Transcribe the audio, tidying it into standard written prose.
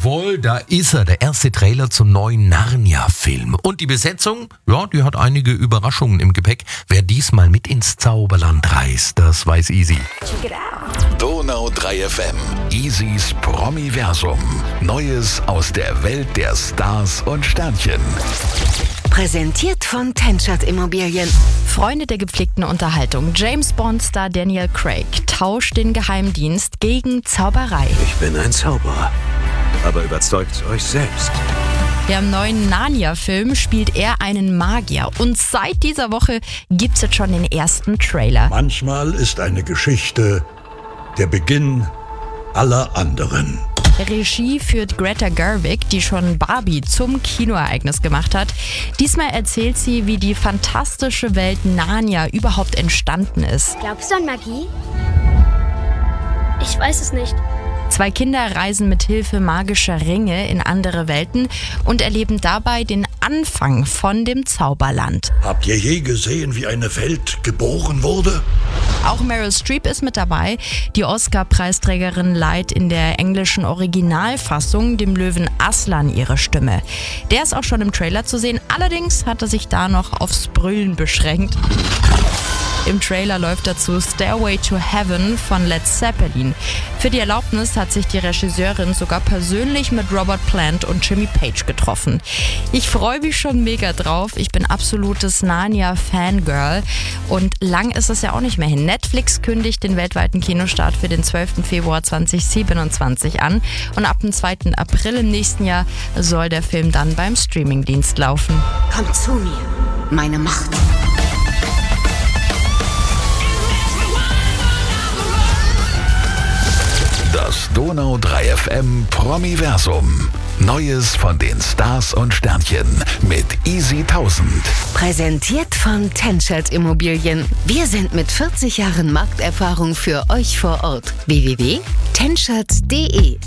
Jawohl, da ist er, der erste Trailer zum neuen Narnia-Film. Und die Besetzung, ja, die hat einige Überraschungen im Gepäck. Wer diesmal mit ins Zauberland reist, das weiß Easy. Donau 3 FM. Easys Promiversum. Neues aus der Welt der Stars und Sternchen. Präsentiert von Tenschert Immobilien. Freunde der gepflegten Unterhaltung. James Bond-Star Daniel Craig tauscht den Geheimdienst gegen Zauberei. Ich bin ein Zauberer, aber überzeugt euch selbst. Ja, im neuen Narnia-Film spielt er einen Magier. Und seit dieser Woche gibt's jetzt schon den ersten Trailer. Manchmal ist eine Geschichte der Beginn aller anderen. Regie führt Greta Gerwig, die schon Barbie zum Kinoereignis gemacht hat. Diesmal erzählt sie, wie die fantastische Welt Narnia überhaupt entstanden ist. Glaubst du an Magie? Ich weiß es nicht. 2 Kinder reisen mit Hilfe magischer Ringe in andere Welten und erleben dabei den Anfang von dem Zauberland. Habt ihr je gesehen, wie eine Welt geboren wurde? Auch Meryl Streep ist mit dabei. Die Oscar-Preisträgerin leiht in der englischen Originalfassung dem Löwen Aslan ihre Stimme. Der ist auch schon im Trailer zu sehen, allerdings hat er sich da noch aufs Brüllen beschränkt. Im Trailer läuft dazu Stairway to Heaven von Led Zeppelin. Für die Erlaubnis hat sich die Regisseurin sogar persönlich mit Robert Plant und Jimmy Page getroffen. Ich freue mich schon mega drauf. Ich bin absolutes Narnia-Fangirl und lang ist es ja auch nicht mehr hin. Netflix kündigt den weltweiten Kinostart für den 12. Februar 2027 an und ab dem 2. April im nächsten Jahr soll der Film dann beim Streamingdienst laufen. Kommt zu mir, meine Macht. Das Donau 3 FM Promiversum. Neues von den Stars und Sternchen mit Easy 1000. Präsentiert von Tenschert Immobilien. Wir sind mit 40 Jahren Markterfahrung für euch vor Ort. www.tenschert.de